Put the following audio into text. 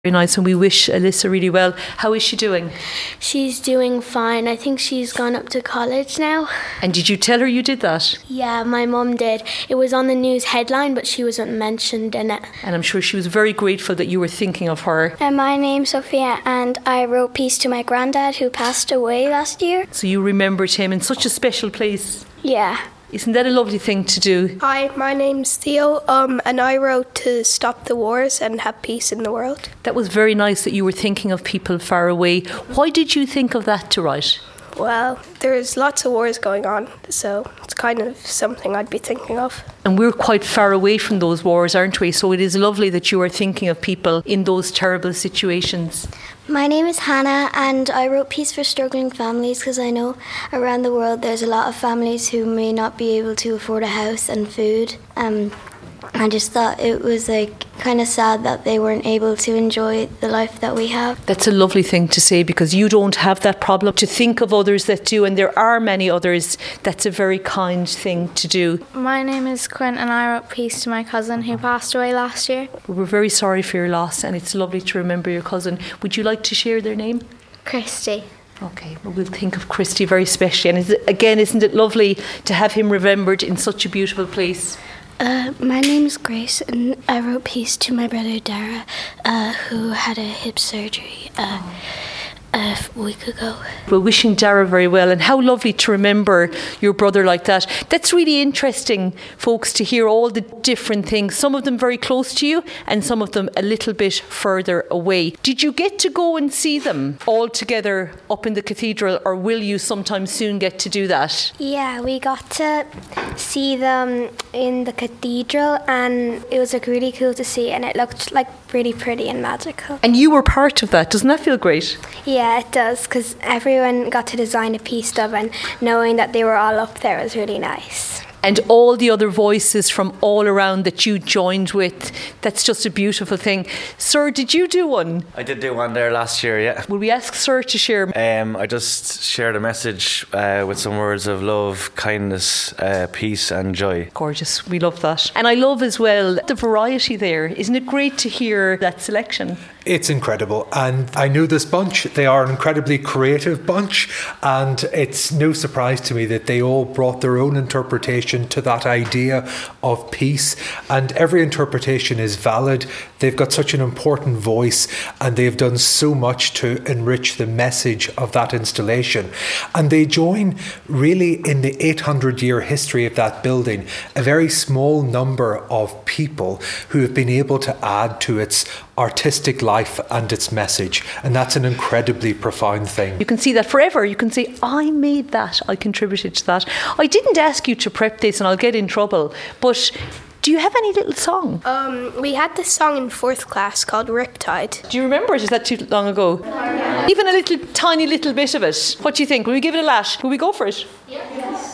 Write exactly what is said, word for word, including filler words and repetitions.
Very nice, and we wish Alyssa really well. How is she doing? She's doing fine. I think she's gone up to college now. And did you tell her you did that? Yeah, my mum did. It was on the news headline, but she wasn't mentioned in it. And I'm sure she was very grateful that you were thinking of her. Uh, my name's Sophia, and I wrote Peace to my granddad who passed away last year. So you remembered him in such a special place. Yeah. Isn't that a lovely thing to do? Hi, my name's Theo, um, and I wrote to stop the wars and have peace in the world. That was very nice that you were thinking of people far away. Why did you think of that to write? Well, there's lots of wars going on, so it's kind of something I'd be thinking of. And we're quite far away from those wars, aren't we? So it is lovely that you are thinking of people in those terrible situations. My name is Hannah, and I wrote Peace for Struggling Families because I know around the world there's a lot of families who may not be able to afford a house and food. Um, I just thought it was like kind of sad that they weren't able to enjoy the life that we have. That's a lovely thing to say, because you don't have that problem. To think of others that do, and there are many others, that's a very kind thing to do. My name is Quinn, and I wrote Peace to my cousin who passed away last year. We're very sorry for your loss, and it's lovely to remember your cousin. Would you like to share their name? Christy. Okay, well, we'll think of Christy very specially. And is it, again, isn't it lovely to have him remembered in such a beautiful place? Uh, my name is Grace, and I wrote Peace to my brother Dara, uh, who had a hip surgery uh, a week ago. We're wishing Dara very well, and how lovely to remember your brother like that. That's really interesting, folks, to hear all the different things, some of them very close to you and some of them a little bit further away. Did you get to go and see them all together up in the cathedral, or will you sometime soon get to do that? Yeah, we got to see them in the cathedral, and it was like really cool to see, and it looked like really pretty and magical. And you were part of that. Doesn't that feel great? Yeah, it does, because everyone got to design a piece of, and knowing that they were all up there was really nice. And all the other voices from all around that you joined with, that's just a beautiful thing. Sir, did you do one? I did do one there last year, yeah. Will we ask Sir to share? Um, I just shared a message uh, with some words of love, kindness, uh, peace and joy. Gorgeous, we love that. And I love as well the variety there. Isn't it great to hear that selection? It's incredible, and I knew this bunch. They are an incredibly creative bunch, and it's no surprise to me that they all brought their own interpretation to that idea of peace, and every interpretation is valid. They've got such an important voice, and they've done so much to enrich the message of that installation. And they join really in the eight hundred year history of that building, a very small number of people who have been able to add to its artistic life and its message, and that's an incredibly profound thing. You can see that forever. You can say, I made that, I contributed to that. I didn't ask you to prep this, and I'll get in trouble, but do you have any little song? Um, we had this song in fourth class called Riptide. Do you remember it? Is that too long ago? Yeah. Even a little tiny little bit of it. What do you think? Will we give it a lash? Will we go for it? Yeah.